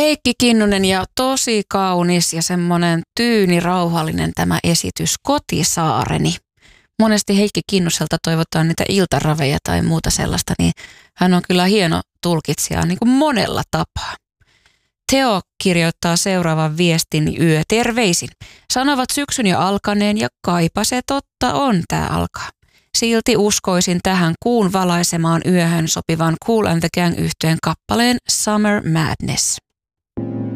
Heikki Kinnunen ja tosi kaunis ja semmoinen tyyni rauhallinen tämä esitys Kotisaareni. Monesti Heikki Kinnuselta toivotaan niitä iltaraveja tai muuta sellaista, niin hän on kyllä hieno tulkitsija niin kuin monella tapaa. Teo kirjoittaa seuraavan viestin yöterveisin. Sanovat syksyn jo alkaneen ja kaipa se totta on, tää alkaa. Silti uskoisin tähän kuun valaisemaan yöhön sopivan Kool and the Gang -yhtyeen kappaleen Summer Madness.